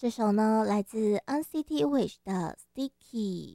这首呢来自 NCT Wish 的 Sticky。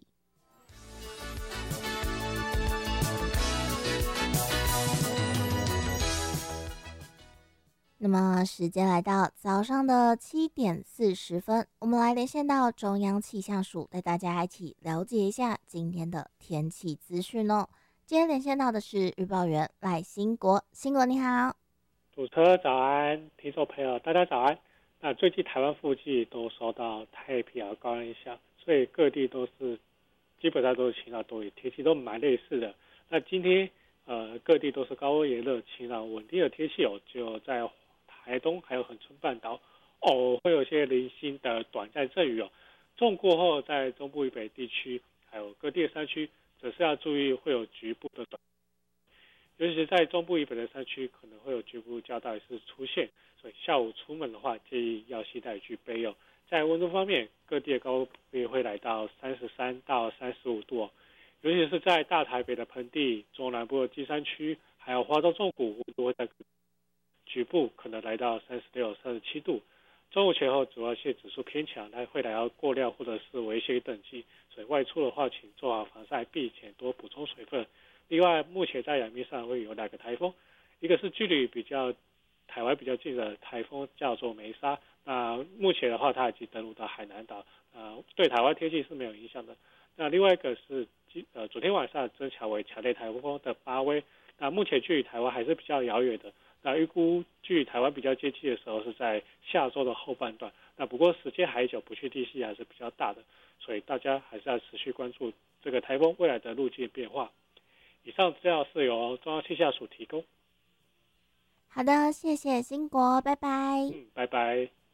那么时间来到早上的7:40，我们来连线到中央气象署，带大家一起了解一下今天的天气资讯哦。今天连线到的是预报员赖兴国，兴国你好。 主持人早安，听众朋友大家早安。那最近台湾附近都受到太平洋高压影响，所以各地都是基本上都是晴朗多云，天气都蛮类似的。那今天各地都是高温炎热、晴朗稳定的天气哦，就在台东还有恒春半岛偶尔会有些零星的短暂阵雨哦。中午过后，在中部以北地区还有各地的山区，则是要注意会有局部的短。尤其是在中部以北的山区，可能会有局部较大雨势出现，所以下午出门的话，建议要携带雨具备用。在温度方面，各地的高温也会来到33到35度哦，尤其是在大台北的盆地、中南部的金山区，还有花东纵谷，温度会在局部可能来到36、37度。中午前后，紫外线指数偏强，它会来到过量或者是危险等级，所以外出的话，请做好防晒，并且多补充水分。另外，目前在海面上会有两个台风，一个是距离台湾比较近的台风，叫做梅沙。那目前的话，它已经登陆到海南岛，对台湾天气是没有影响的。那另外一个是昨天晚上增强为强烈台风的巴威，那目前距离台湾还是比较遥远的。那预估距离台湾比较接近的时候是在下周的后半段。那不过时间还久，不确定性还是比较大的，所以大家还是要持续关注这个台风未来的路径变化。以上资料是由中央气象署提供。 好的，谢谢兴国，拜拜。 拜拜。